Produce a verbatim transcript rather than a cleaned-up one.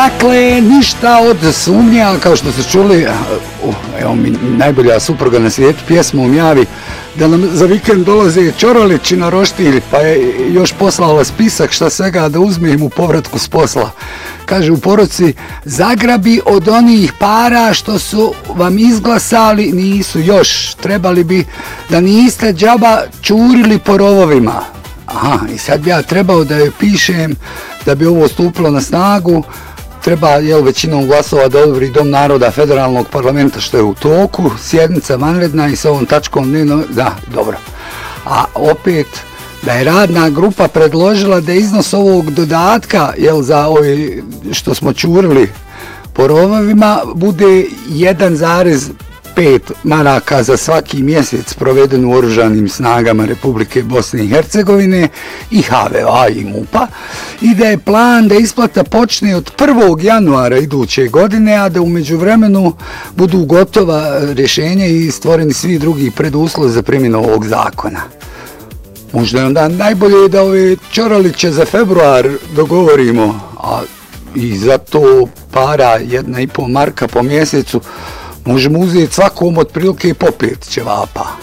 Dakle, ništa od sumnja, kao što ste čuli, evo mi najbolja supruga na svijetu pjesmom javi da nam za vikend dolaze Ćoralići na roštilj, pa je još poslala spisak šta svega da uzmem u povratku s posla. Kaže u poruci, zagrabi od onih para što su vam izglasali, nisu još, trebali bi da niste džaba čurili po rovovima. Aha, i sad bi ja trebao da joj pišem da bi ovo stupilo na snagu, treba jel, većinom glasova da odobri Dom naroda federalnog parlamenta što je u toku, sjednica vanredna i sa ovom tačkom dnevno, da, dobro. A opet da je radna grupa predložila da iznos ovog dodatka jel, za ovi što smo čurili po rovovima bude jedan zarez pet maraka za svaki mjesec proveden u oružanim snagama Republike Bosne i Hercegovine i H V A i MUP-a i da je plan da isplata počne od prvog januara iduće godine, a da u međuvremenu budu gotova rješenja i stvoreni svi drugi preduslovi za primjenu ovog zakona. Možda je onda najbolje da ove Ćoraliće za februar dogovorimo, a i za to para jedna i pol marka po mjesecu možemo uzeti svakom otprilike po pet ćevapa.